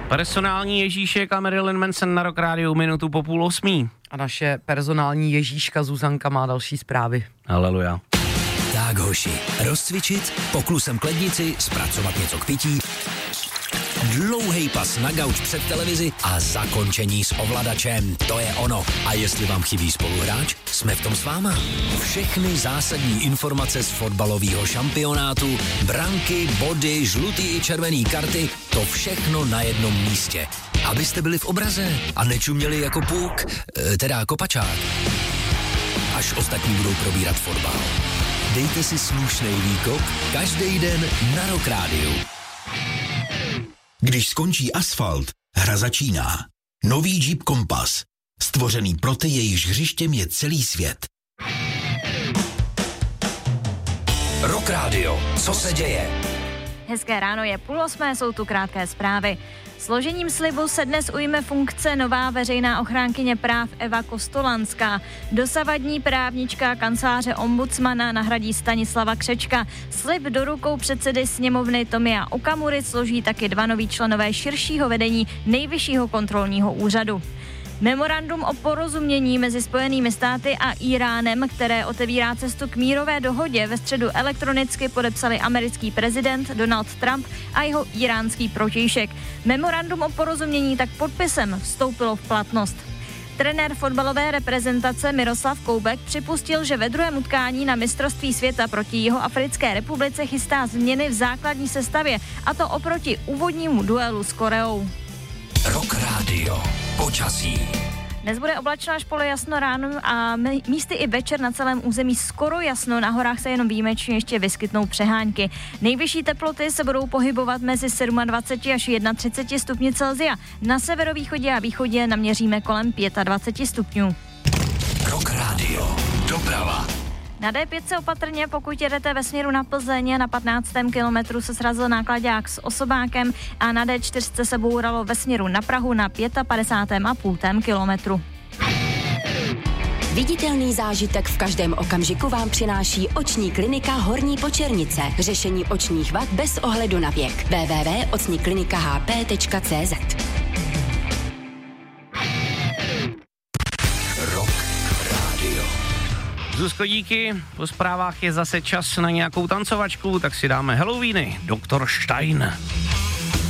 Personální Ježíšek a Marilyn Manson na Rock Rádiu minutu po 7:30. A naše personální Ježíška Zuzanka má další zprávy. Haleluja. Tak hoši, rozcvičit, poklusem k lednici, zpracovat něco k pití, dlouhej pas na gauč před televizi a zakončení s ovladačem. To je ono. A jestli vám chybí spoluhráč, jsme v tom s váma. Všechny zásadní informace z fotbalového šampionátu, branky, body, žlutý i červený karty, to všechno na jednom místě. Abyste byli v obraze a nečuměli jako puk, teda kopačák. Až ostatní budou probírat fotbal. Dejte si slušnej výkop každý den na Rock Rádiu. Když skončí asfalt, hra začíná. Nový Jeep Compass. Stvořený pro ty, jejichž hřištěm je celý svět. Rock Radio. Co se děje? Hezké ráno, je 7:30, jsou tu krátké zprávy. Složením slibu se dnes ujme funkce nová veřejná ochránkyně práv Eva Kostolanská. Dosavadní právnička kanceláře ombudsmana nahradí Stanislava Křečka. Slib do rukou předsedy sněmovny Tomia Okamury složí taky 2 noví členové širšího vedení Nejvyššího kontrolního úřadu. Memorandum o porozumění mezi Spojenými státy a Íránem, které otevírá cestu k mírové dohodě, ve středu elektronicky podepsali americký prezident Donald Trump a jeho íránský protějšek. Memorandum o porozumění tak podpisem vstoupilo v platnost. Trenér fotbalové reprezentace Miroslav Koubek připustil, že ve druhém utkání na mistrovství světa proti Jihoafrické republice chystá změny v základní sestavě, a to oproti úvodnímu duelu s Koreou. Rock Radio. Počasí. Dnes bude oblačno až polojasno ráno a místy i večer na celém území skoro jasno, na horách se jenom výjimečně ještě vyskytnou přehánky. Nejvyšší teploty se budou pohybovat mezi 27 až 31 stupni Celsia. Na severovýchodě a východě naměříme kolem 25 stupňů. Rock Radio. Doprava. Na D5 se opatrně, pokud jedete ve směru na Plzeň, na 15. kilometru se srazil náklaďák s osobákem a na D4 se bouralo ve směru na Prahu na 55,5 kilometru. Viditelný zážitek v každém okamžiku vám přináší oční klinika Horní Počernice. Řešení očních vad bez ohledu na věk. www.ocniklinikahp.cz. Zuzko, díky. Po zprávách je zase čas na nějakou tancovačku, tak si dáme Halloweeny. Dr. Stein.